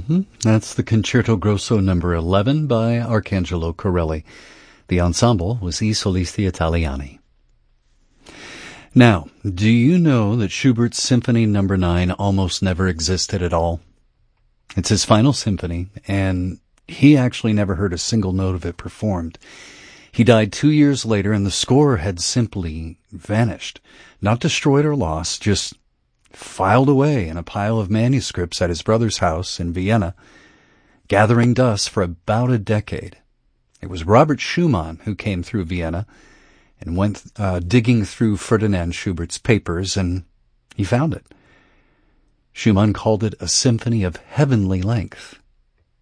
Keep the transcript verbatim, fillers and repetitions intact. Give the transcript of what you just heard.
Mm-hmm. That's the Concerto Grosso number eleven by Arcangelo Corelli. The ensemble was I Solisti Italiani. Now, do you know that Schubert's Symphony number nine almost never existed at all? It's his final symphony, and he actually never heard a single note of it performed. He died two years later, and the score had simply vanished. Not destroyed or lost, just filed away in a pile of manuscripts at his brother's house in Vienna, gathering dust for about a decade. It was Robert Schumann who came through Vienna and went uh, digging through Ferdinand Schubert's papers, and he found it. Schumann called it a symphony of heavenly length.